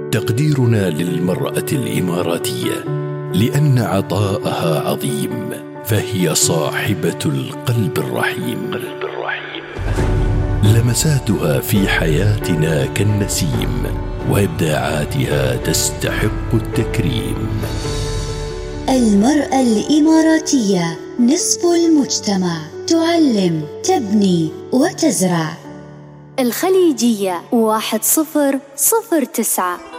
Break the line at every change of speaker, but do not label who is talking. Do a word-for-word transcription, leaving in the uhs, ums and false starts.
تقديرنا للمرأة الإماراتية لأن عطاءها عظيم، فهي صاحبة القلب الرحيم. قلب الرحيم. لمساتها في حياتنا كالنسيم، وإبداعاتها تستحق التكريم.
المرأة الإماراتية نصف المجتمع، تعلم، تبني وتزرع.
الخليجية واحد صفر صفر تسعة.